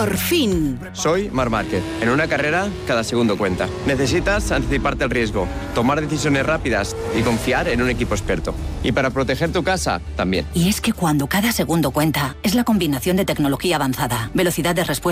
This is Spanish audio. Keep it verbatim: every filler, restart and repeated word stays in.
¡Por fin! Soy Marc Márquez. En una carrera, cada segundo cuenta. Necesitas anticiparte al riesgo, tomar decisiones rápidas y confiar en un equipo experto. Y para proteger tu casa, también. Y es que cuando cada segundo cuenta, es la combinación de tecnología avanzada, velocidad de respuesta